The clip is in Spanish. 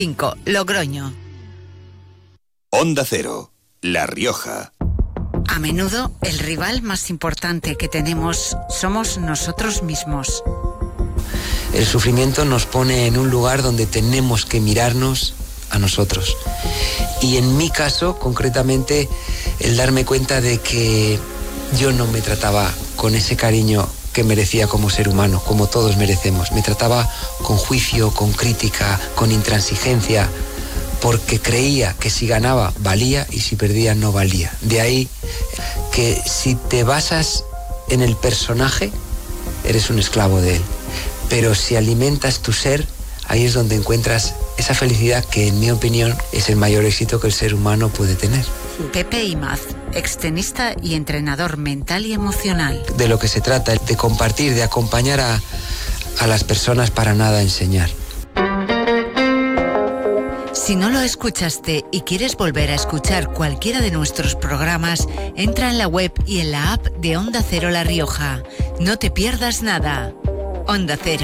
5, Logroño. Onda Cero, La Rioja. A menudo el rival más importante que tenemos somos nosotros mismos. El sufrimiento nos pone en un lugar donde tenemos que mirarnos a nosotros. Y en mi caso, concretamente, el darme cuenta de que yo no me trataba con ese cariño que merecía como ser humano, como todos merecemos. Me trataba con juicio, con crítica, con intransigencia, porque creía que si ganaba valía y si perdía no valía. De ahí que si te basas en el personaje, eres un esclavo de él. Pero si alimentas tu ser, ahí es donde encuentras esa felicidad que, en mi opinión, es el mayor éxito que el ser humano puede tener. Pepe Imaz, extenista y entrenador mental y emocional. De lo que se trata, de compartir, de acompañar a las personas, para nada enseñar. Si no lo escuchaste y quieres volver a escuchar cualquiera de nuestros programas, entra en la web y en la app de Onda Cero La Rioja. No te pierdas nada. Onda Cero.